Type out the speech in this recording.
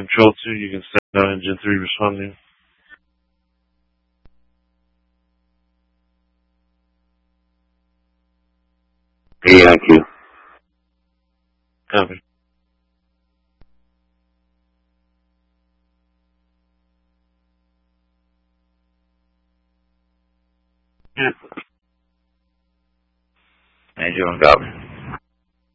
Control 2, you can send out Engine 3 responding. AIQ. Copy. Angel and copy.